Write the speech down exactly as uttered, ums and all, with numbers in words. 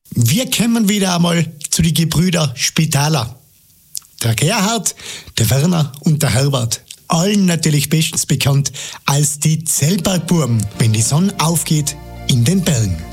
Wir kommen wieder einmal zu den Gebrüder Spitaler. Der Gerhard, der Werner und der Herbert. Allen natürlich bestens bekannt als die Zellbergbuben, wenn die Sonne aufgeht in den Bergen.